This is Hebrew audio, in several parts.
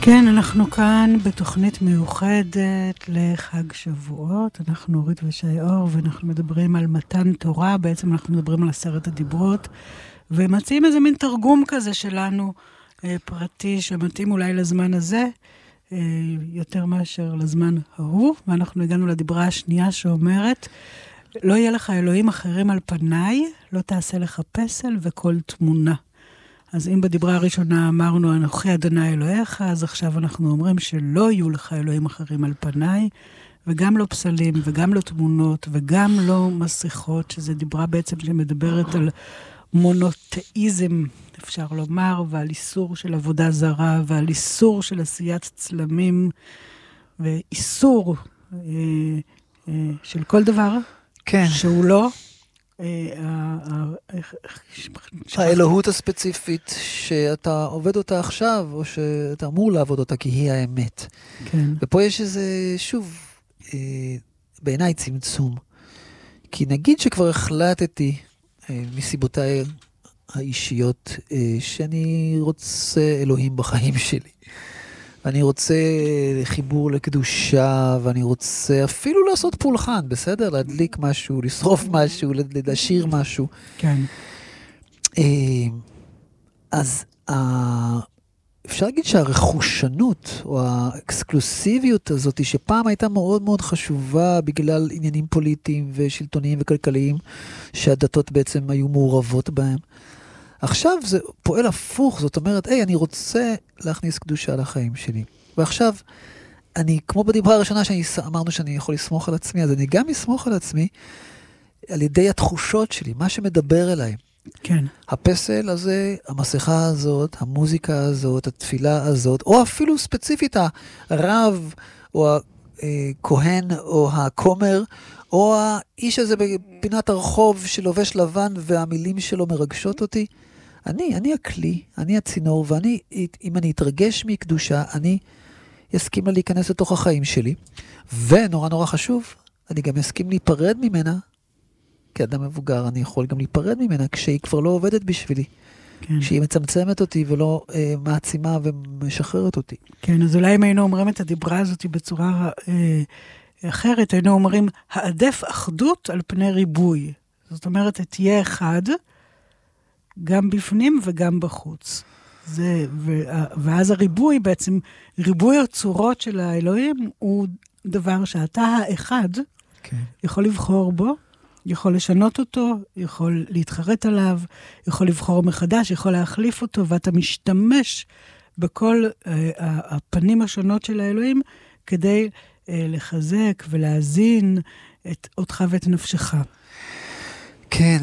כן, אנחנו כאן בתוכנית מיוחדת לחג שבועות. אנחנו אורית ושי אור, ואנחנו מדברים על מתן תורה. בעצם אנחנו מדברים על 10 הדיברות, ומציעים איזה מין תרגום כזה שלנו, פרטי, שמתאים אולי לזמן הזה, יותר מאשר לזמן ההוא. ואנחנו הגענו לדיברה השנייה שאומרת, לא יהיה לך אלוהים אחרים על פניי, לא תעשה לך פסל וכל תמונה. אז אם בדיברה הראשונה אמרנו, אנוכי אדוני אלוהיך, אז עכשיו אנחנו אומרים שלא יהיו לך אלוהים אחרים על פניי, וגם לא פסלים, וגם לא תמונות, וגם לא מסכות, שזה דיברה בעצם שמדברת על מונותאיזם, אפשר לומר, ועל איסור של עבודה זרה, ועל איסור של עשיית צלמים, ואיסור של כל דבר, כן. שהוא לא האלוהות הספציפית שאתה עובד אותה עכשיו, או שאתה אמור לעבוד אותה, כי היא האמת. כן. ופה יש איזה, שוב, בעיניי צמצום. כי נגיד שכבר החלטתי, מסיבותיי האישיות, שאני רוצה אלוהים בחיים שלי. ואני רוצה חיבור לקדושה, ואני רוצה אפילו לעשות פולחן, בסדר? להדליק משהו, לשרוף משהו, לשיר משהו. כן. אז אפשר להגיד שהרכושנות, או האקסקלוסיביות הזאת, שפעם הייתה מאוד מאוד חשובה, בגלל עניינים פוליטיים ושלטוניים וכלכליים, שהדתות בעצם היו מעורבות בהם. עכשיו זה פועל הפוך, זאת אומרת, אני רוצה להכניס קדושה לחיים שלי. ועכשיו, כמו בדיברה הראשונה שאמרנו שאני יכול לסמוך על עצמי, אז אני גם אסמוך על עצמי על ידי התחושות שלי, מה שמדבר אליי. כן. הפסל הזה, המסכה הזאת, המוזיקה הזאת, התפילה הזאת, או אפילו ספציפית הרב, או הכהן, או הכומר, או האיש הזה בפינת הרחוב שלובש לבן והמילים שלו מרגשות אותי. אני הכלי, אני הצינור, ואני, אם אני אתרגש מקדושה, אני אסכים לה להיכנס לתוך החיים שלי. ונורא נורא חשוב, אני גם אסכים להיפרד ממנה, כאדם מבוגר, אני יכול גם להיפרד ממנה, כשהיא כבר לא עובדת בשבילי. כן. כשהיא מצמצמת אותי ולא מעצימה ומשחררת אותי. כן, אז אולי אם היינו אומרים את הדיברה הזאת בצורה אחרת, היינו אומרים, העדף אחדות על פני ריבוי. זאת אומרת, תהיה אחד, גם בפנים וגם בחוץ. ואז הריבוי בעצם, ריבוי הצורות של האלוהים, הוא דבר שאתה האחד, כן. יכול לבחור בו, יכול לשנות אותו, יכול להתחרט עליו, יכול לבחור מחדש, יכול להחליף אותו, ואתה משתמש בכל הפנים השונות של האלוהים, כדי לחזק ולהזין אותך ואת נפשך. כן,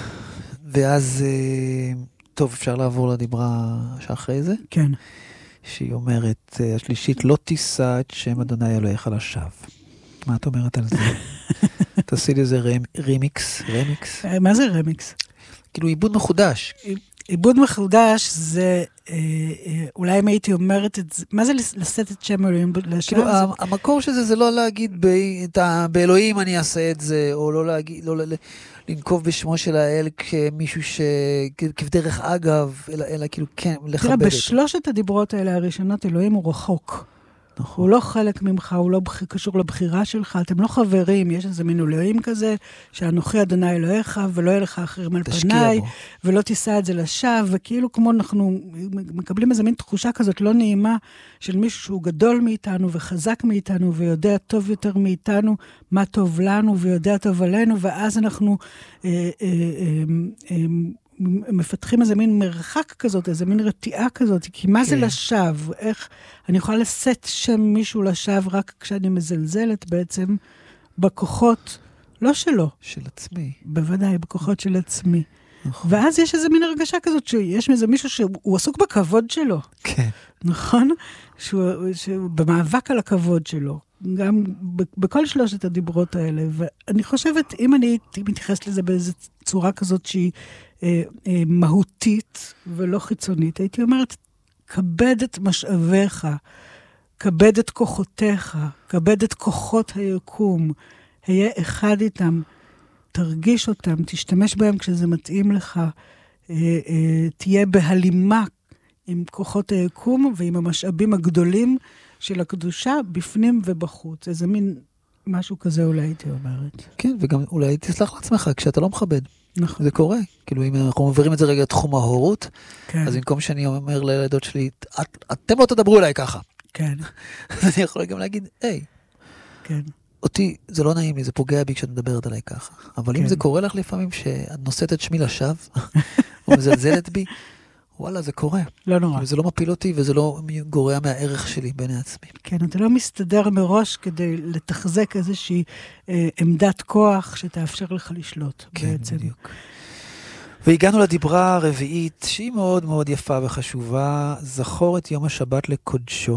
ואז, טוב, אפשר לעבור לדיברה שאחרי זה? כן. שהיא אומרת, השלישית, לא תישא את שם אדוני אלוהיך לשווא. מה את אומרת על זה? תעשי לי איזה רימיקס. מה זה רימיקס? כאילו עיבוד מחודש. עיבוד מחודש זה, אולי אם הייתי אומרת את זה, מה זה לשאת את שם אלוהים לשווא? כאילו המקור של זה לא להגיד באלוהים אני אעשה את זה, או לא להגיד, לא לנקוב בשמו של האל כמישהו כבדרך אגב, אלא כאילו כן, לכבד את זה. בשלושת הדיברות האלה הראשונות, אלוהים הוא רחוק. הוא לא חלק ממך, הוא לא קשור לבחירה שלך, אתם לא חברים, יש איזה מין אלוהים כזה, שאנוכי אדוני אלוהיך, ולא יהיה לך אחרים על פניי, ולא תישא את זה לשווא, וכאילו כמו אנחנו מקבלים איזה מין תחושה כזאת לא נעימה, של מישהו שהוא גדול מאיתנו, וחזק מאיתנו, ויודע טוב יותר מאיתנו, מה טוב לנו, ויודע טוב עלינו, ואז אנחנו מפתחים איזה מין מרחק כזאת, איזה מין רתיעה כזאת, כי מה זה לשווא? איך אני יכולה לשאת שם מישהו לשווא רק כשאני מזלזלת בעצם בכוחות, לא שלו. של עצמי. בוודאי, בכוחות של עצמי. נכון. ואז יש איזה מין הרגשה כזאת, שיש איזה מישהו שהוא עסוק בכבוד שלו. כן. נכון? שהוא במאבק על הכבוד שלו. גם בכל שלושת הדיברות האלה. ואני חושבת, אם אני הייתי מתייחסת לזה באיזו צורה כזאת שהיא מהותית ולא חיצונית, הייתי אומרת, כבד את משאביך, כבד את כוחותיך, כבד את כוחות היקום, היה אחד איתם, תרגיש אותם, תשתמש בהם כשזה מתאים לך, תהיה בהלימה עם כוחות היקום ועם המשאבים הגדולים של הקדושה, בפנים ובחוץ. איזה מין משהו כזה אולי הייתי אומרת. כן, וגם אולי תסלח לעצמך כשאתה לא מכבד. נכון. זה קורה. כאילו, אם אנחנו מעבירים את זה רגע לתחום ההורות, כן. אז במקום שאני אומר לילדות שלי, אתם לא תדברו אליי ככה. כן. אז אני יכול גם להגיד, היי, כן. אותי, זה לא נעים לי, זה פוגע בי כשאת מדברת עליי ככה. אבל אם זה קורה לך לפעמים שאת נושאת את שמי לשווא, או מזלזלת בי, וואלה, זה קורה. לא נורא. זה לא מפיל אותי, וזה לא גורע מהערך שלי בעיני עצמי. כן, אתה לא מסתדר מראש כדי לתחזק איזושהי עמדת כוח שתאפשר לך לשלוט. כן, בעצם. בדיוק. והגענו לדיברה הרביעית, שהיא מאוד מאוד יפה וחשובה, זכור את יום השבת לקודשו.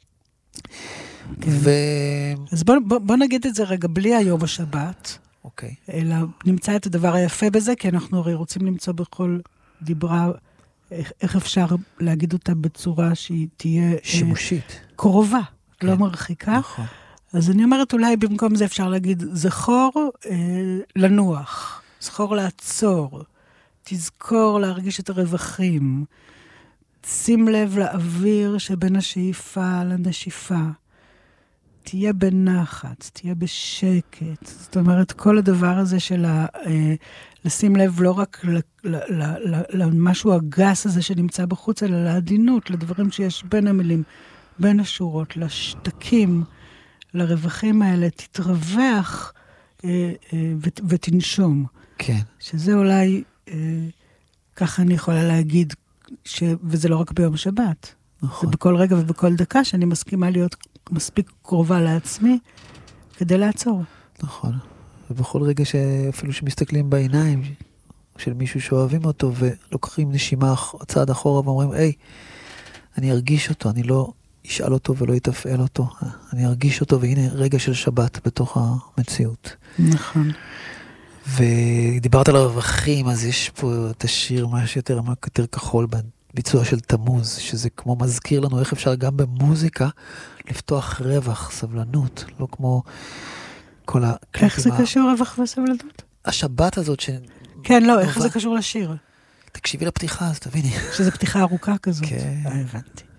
כן. אז בוא נגיד את זה רגע בלי היום השבת. אוקיי. אלא נמצא את הדבר היפה בזה, כי אנחנו הרי רוצים למצוא בכל דיברה, איך אפשר להגיד אותה בצורה שהיא תהיה שימושית. קרובה, כן. לא מרחיקה. נכון. אז אני אומרת, אולי במקום זה אפשר להגיד, זכור לנוח, זכור לעצור, תזכור להרגיש את הרווחים, שים לב לאוויר שבין השאיפה לנשיפה, תהיה בנחת, תהיה בשקט. זאת אומרת, כל הדבר הזה של לשים לב לא רק למשהו הגס הזה שנמצא בחוץ, אלא לעדינות, לדברים שיש בין המילים, בין השורות, לשתקים, לרווחים האלה, תתרווח ותנשום. כן. שזה אולי, ככה אני יכולה להגיד, וזה לא רק ביום שבת. נכון. זה בכל רגע ובכל דקה שאני מסכימה להיות מספיק קרובה לעצמי כדי לעצור. נכון. ובכל רגע שאפילו שמסתכלים בעיניים של מישהו שאוהבים אותו ולוקחים נשימה צעד אחורה ואומרים, היי, אני ארגיש אותו, אני לא אשאל אותו ולא אתפעל אותו. אני ארגיש אותו, והנה רגע של שבת בתוך המציאות. נכון. ודיברת על הרווחים, אז יש פה את השיר משהו יותר כחול בביצוע של תמוז, שזה כמו מזכיר לנו איך אפשר גם במוזיקה לפתוח רווח, סבלנות, לא כמו כל ה... איך זה קשור רווח וסבלנות? השבת הזאת ש... כן, לא, איך זה קשור לשיר? תקשיבי לפתיחה, אז תביני. שזו פתיחה ארוכה כזאת. כן. הבנתי.